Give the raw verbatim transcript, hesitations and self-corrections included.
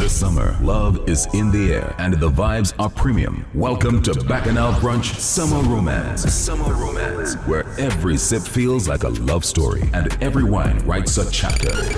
This summer, love is in the air and the vibes are premium. Welcome to Bacchanal Brunch Summer Romance. Summer Romance, where every sip feels like a love story and every wine writes a chapter.